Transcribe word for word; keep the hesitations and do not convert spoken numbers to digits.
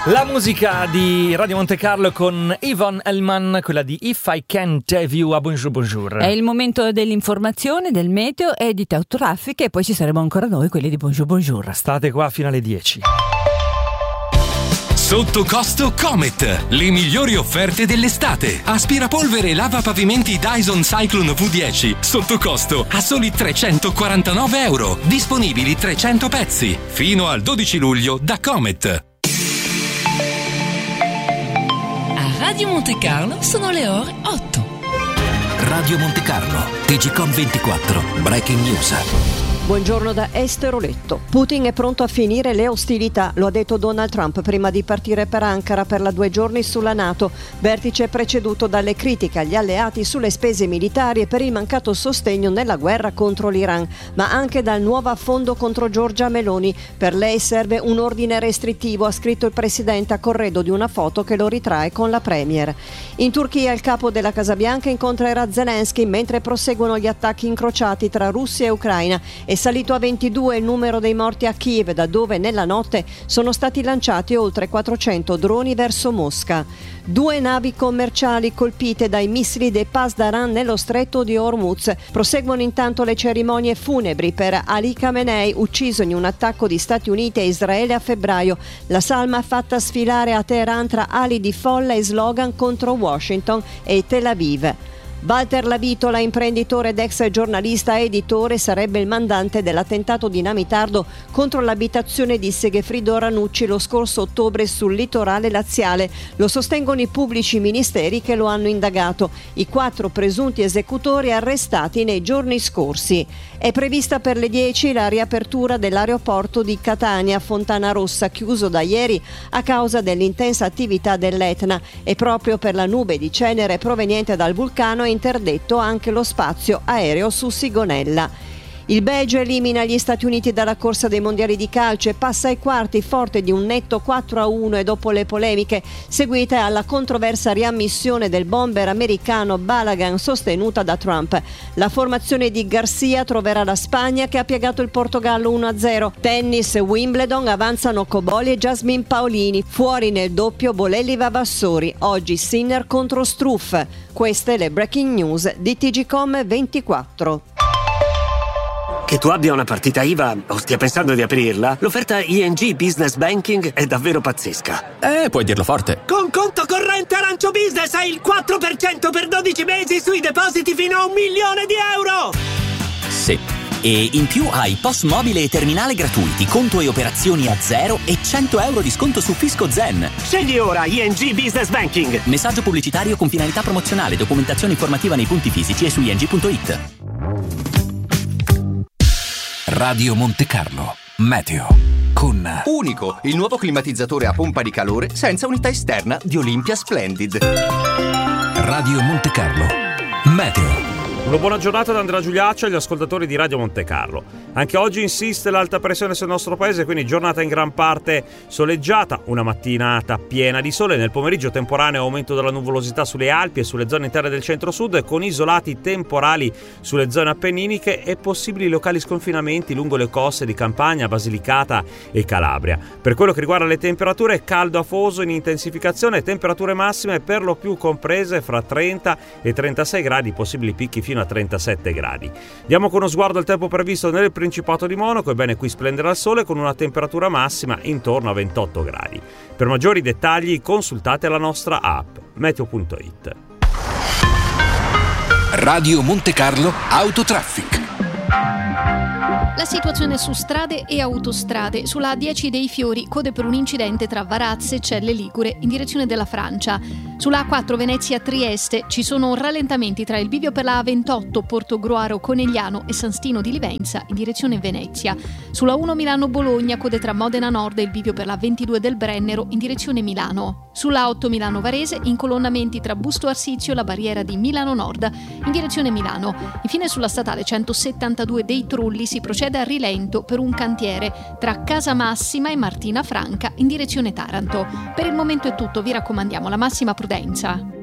La musica di Radio Monte Carlo con Yvonne Elman, quella di If I Can't Have You a Bonjour Bonjour. È il momento dell'informazione, del meteo e di Tautraffic, e poi ci saremo ancora noi, quelli di Bonjour Bonjour. State qua fino alle dieci. Sotto costo Comet, le migliori offerte dell'estate. Aspirapolvere e lava pavimenti Dyson Cyclone V dieci, sotto costo a soli trecentoquarantanove euro. Disponibili trecento pezzi. Fino al dodici luglio da Comet. A Radio Monte Carlo sono le ore otto. Radio Monte Carlo, T G Com ventiquattro, Breaking News. Buongiorno da Esteroletto. Putin è pronto a finire le ostilità, lo ha detto Donald Trump prima di partire per Ankara per la due giorni sulla NATO. Vertice preceduto dalle critiche agli alleati sulle spese militari e per il mancato sostegno nella guerra contro l'Iran, ma anche dal nuovo affondo contro Giorgia Meloni. Per lei serve un ordine restrittivo, ha scritto il presidente a corredo di una foto che lo ritrae con la premier. In Turchia il capo della Casa Bianca incontrerà Zelensky mentre proseguono gli attacchi incrociati tra Russia e Ucraina. È salito a ventidue il numero dei morti a Kiev, da dove nella notte sono stati lanciati oltre quattrocento droni verso Mosca. Due navi commerciali colpite dai missili dei Pasdaran nello stretto di Hormuz. Proseguono intanto le cerimonie funebri per Ali Khamenei, ucciso in un attacco di Stati Uniti e Israele a febbraio. La salma fatta sfilare a Teheran tra ali di folla e slogan contro Washington e Tel Aviv. Walter Lavitola, imprenditore ed ex giornalista e editore, sarebbe il mandante dell'attentato dinamitardo contro l'abitazione di Segefrido Ranucci lo scorso ottobre sul litorale laziale. Lo sostengono i pubblici ministeri che lo hanno indagato. I quattro presunti esecutori arrestati nei giorni scorsi. È prevista per le dieci la riapertura dell'aeroporto di Catania Fontana Rossa, chiuso da ieri a causa dell'intensa attività dell'Etna, e proprio per la nube di cenere proveniente dal vulcano interdetto anche lo spazio aereo su Sigonella. Il Belgio elimina gli Stati Uniti dalla corsa dei mondiali di calcio e passa ai quarti forte di un netto quattro a uno, e dopo le polemiche seguite alla controversa riammissione del bomber americano Balagan sostenuta da Trump. La formazione di Garcia troverà la Spagna che ha piegato il Portogallo uno a zero. Tennis, Wimbledon, avanzano Cobolli e Jasmine Paolini. Fuori nel doppio Bolelli Vavassori. Oggi Sinner contro Struff. Queste le breaking news di T G Com ventiquattro. Che tu abbia una partita I V A o stia pensando di aprirla, l'offerta I N G Business Banking è davvero pazzesca. Eh, puoi dirlo forte. Con conto corrente Arancio Business hai il quattro per cento per dodici mesi sui depositi fino a un milione di euro! Sì. E in più hai P O S mobile e terminale gratuiti, conto e operazioni a zero e cento euro di sconto su Fisco Zen. Scegli ora I N G Business Banking. Messaggio pubblicitario con finalità promozionale, documentazione informativa nei punti fisici e su i n g punto i t. Radio Monte Carlo, meteo, con Unico, il nuovo climatizzatore a pompa di calore senza unità esterna di Olympia Splendid. Radio Monte Carlo, meteo. Una buona giornata da Andrea Giuliaccio e agli ascoltatori di Radio Monte Carlo. Anche oggi insiste l'alta pressione sul nostro paese, quindi giornata in gran parte soleggiata, una mattinata piena di sole, nel pomeriggio temporaneo aumento della nuvolosità sulle Alpi e sulle zone interne del centro-sud, con isolati temporali sulle zone appenniniche e possibili locali sconfinamenti lungo le coste di Campania, Basilicata e Calabria. Per quello che riguarda le temperature, caldo afoso in intensificazione, temperature massime per lo più comprese fra trenta e trentasei gradi, possibili picchi fino a trentasette gradi. Diamo con uno sguardo al tempo previsto nel Principato di Monaco. Ebbene, qui splenderà il sole con una temperatura massima intorno a ventotto gradi. Per maggiori dettagli consultate la nostra app meteo punto i t. Radio Monte Carlo Autotraffic. La situazione su strade e autostrade. Sulla A dieci dei Fiori, code per un incidente tra Varazze e Celle Ligure in direzione della Francia. Sulla A quattro Venezia-Trieste ci sono rallentamenti tra il bivio per la A ventotto Portogruaro-Conegliano e San Stino di Livenza in direzione Venezia. Sulla uno Milano-Bologna, code tra Modena Nord e il bivio per la ventidue del Brennero in direzione Milano. Sulla A otto Milano-Varese, incolonnamenti tra Busto Arsizio e la barriera di Milano Nord in direzione Milano. Infine sulla statale centosettantadue dei Trulli si procede a rilento per un cantiere tra Casa Massima e Martina Franca in direzione Taranto. Per il momento è tutto, vi raccomandiamo la massima prudenza.